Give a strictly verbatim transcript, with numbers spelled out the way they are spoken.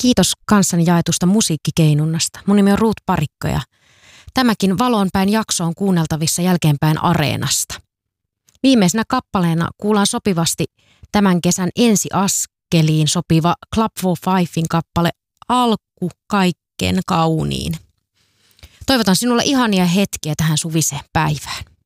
Kiitos kanssani jaetusta musiikkikeinunnasta. Mun nimi on Ruut Parikko ja tämäkin Valoonpäin jakso on kuunneltavissa jälkeenpäin Areenasta. Viimeisenä kappaleena kuullaan sopivasti tämän kesän ensiaskeliin sopiva Club for Fivein kappale Alku kaikkein kauniin. Toivotan sinulle ihania hetkiä tähän suviseen päivään.